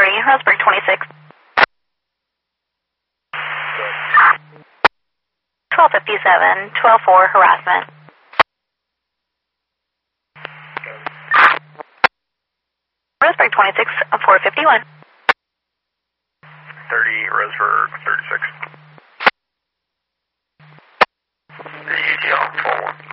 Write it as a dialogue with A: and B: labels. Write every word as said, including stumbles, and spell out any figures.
A: three, Roseburg twenty-six. twelve fifty-seven, twelve four, harassment. Roseburg twenty-six, four fifty-one.
B: thirty, Roseburg thirty-six.
C: The U T L, four one.